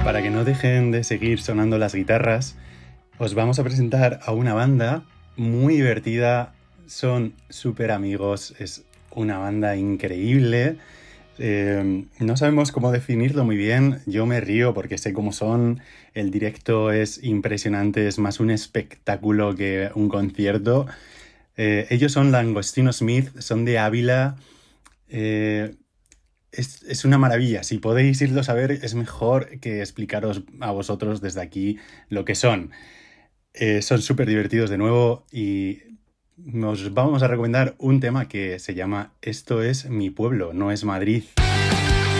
Para que no dejen de seguir sonando las guitarras, os vamos a presentar a una banda muy divertida. Son súper amigos, es una banda increíble. No sabemos cómo definirlo muy bien. Yo me río porque sé cómo son. El directo es impresionante, es más un espectáculo que un concierto. Ellos son Langostino Smith, son de Ávila. Eh, es una maravilla. Si podéis irlos a ver, es mejor que explicaros a vosotros desde aquí lo que son. Son súper divertidos de nuevo y nos vamos a recomendar un tema que se llama Esto es mi pueblo, no es Madrid.